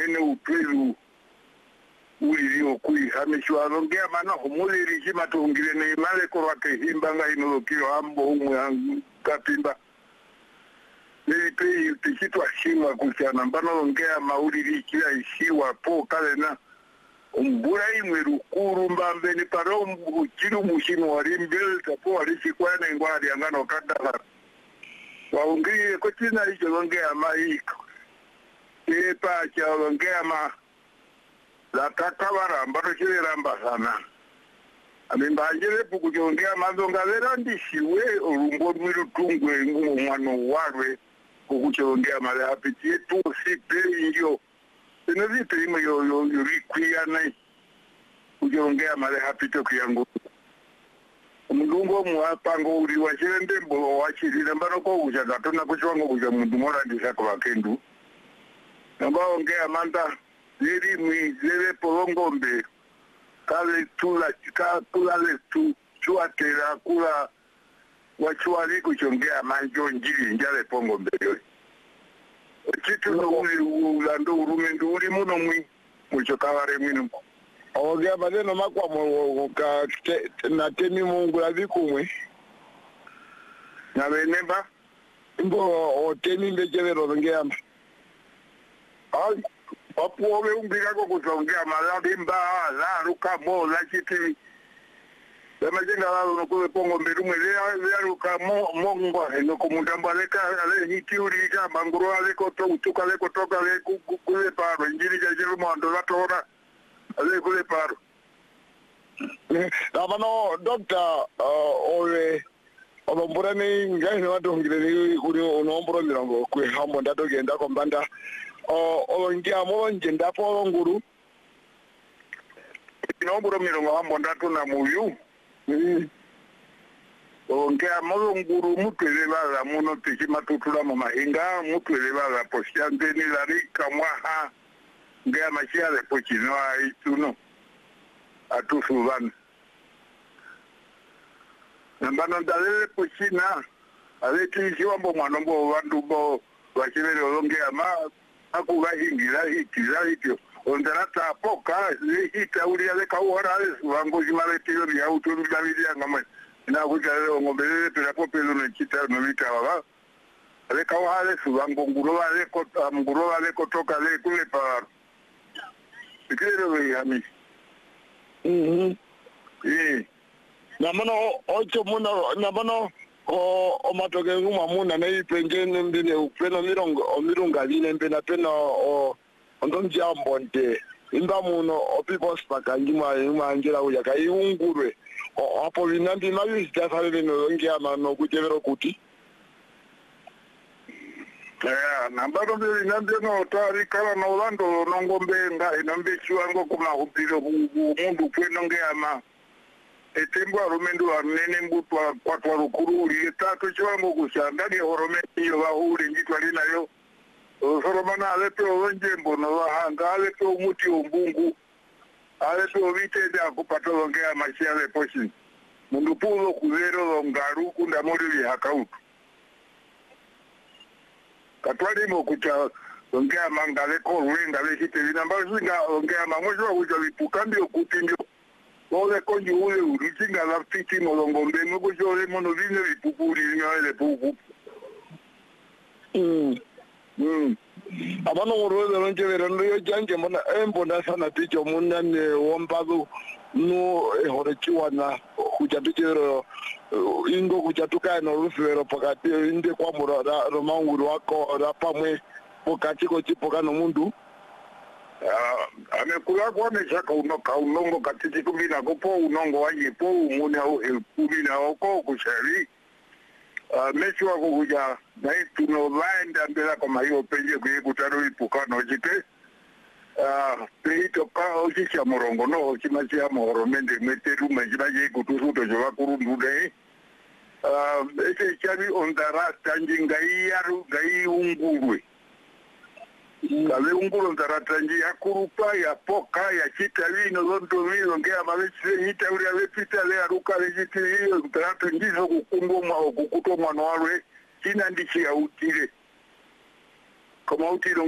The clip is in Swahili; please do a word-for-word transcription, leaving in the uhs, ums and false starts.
nene upelu ulio kuihamishwa rongea mana humuliri hima tuhungile ni male korwake himbanga inolokio ambo umwe kapimba nilipe tikitwa shiwa kuchana mbano rongea mauliri kia ishiwa po kale na umbura imwe rukuru mbambe ni paro uchiru mushinu warimbel tapo warishi kwa na ingwari angano kadala waungiri kochina icho rongea maiko epa cha rongea ma la kakavara mbaro chile ramba sana amimbanjele puku chongea mazonga vera ndishiwe urumbo mwiru tungwe ngumo mwano warwe puku chongea male hapitie tu sipe injo ino vipe imo yo yo yurikuya nai kuchongea male hapito kuyangu mdungo mwapango uri wachile ndembo wachili nambano kwa uja katona kuchwango kuja mdumora ndisa kwa kendu namba ongea manda Zeri mi zere polongombe kale tula kula le tu chuatera kula wachuari kuchongea manjo njiri njale pongombe yo chitu no uli ulando urumendu uli muno mwi muchokaware mwino ogea maneno makwa mo ka na temi mungu la vikumwe na benemba mbo o temi mbejero ngea ai Wapuwe umbika kwa kuzongea malabimba la ruka mo la chiti Lema jenga lalo nukule pongo mberume lea ruka mo mongo Eno kumutamba leka ale hiti urika manguru aleko to utuka leko toka leko kule paro Injiri jajiru mwando la tora ale kule paro Labano dokta ore Onombura ni ngai ni watu hongile ni uri onombura mirango kwe hambo ndato genda kombanda o olongia mo njenda po nguru inombura mirongo hambo ndatu na muyu mm olongia mo nguru mutwele bala muno tikima tutula mu mahinga mutwele bala postiante ni lari kamwaha ngea machia de pochino ai tuno atusuvan nambano dalele pochina aleti jiwambo mwanombo wandu bo wachivele olongea ma akuga hingira hitira hitio ondarata poka hita uri ale kawara ale wango jimale tiro ya uturu davidi ngama na kujale ngobele pela popelo ne chita no vita baba ale kawale suwango nguro ale ko nguro ale kotoka ale kule pa ikero yami mhm eh na mano ocho muna na mano o o matoke nguma muna na ipengene mbine upena mirongo o mirunga line mbena pena o ondonja mbonte imba muno o people spaka ngima ngima njira uya kai ungurwe o apo linambi mayu sitafale no ngia mano kujevero kuti ya nambaro mbili nambio no tari kala na ulando nongombe nga inambe chiwango kuma upiro mundu kweno ngeama etembo arumendu arnene mbutu kwa kwa rukuru uli tatu chiwango kushangani horomeni yo bahuri njitwa lina yo soromana alepe onje mbono wahanga alepe umuti umbungu alepe ovitende akupatolo ngea mashia poshi mundu pulo kuzero ngaru kunda mori hakautu katwali mo kucha ongea mangale ko ruenga le hitelina mbazinga ongea mamojo ujo lipukambi okutindio ole konji ule urizinga la fiti molongombe mo kujo mono vine lipupuri ngale pupu mm mm abano ngoro lonje verano yo janje mbona embona sana ticho munane wompago no ehoreciwana kujatujero ingo kujatuka no rufero pakati inde kwa murara romanguru wako rapamwe pokati ko chipoka no mundu ah amekula kwa mechaka unoka unongo katiti kubina kopo unongo waje po umune au kubina oko kushari ah mechi wako kuja na tuno vaenda mbele kwa hiyo penje kutaro ipukano jike ah peito ka ojicha morongo no chimachi amoro mende meteru majibaje kutusuto jowa kurundude ah ese chari ondara tanjinga yaru gai ungurwe kale unguro ondara tanji yakurupa ya poka ya chita vino londo vino ngea mabese hita uri alepita le aruka le chiti hiyo ondara tanjizo kukungo mwa kukuto mwana warwe china ndichi ya utile kama utile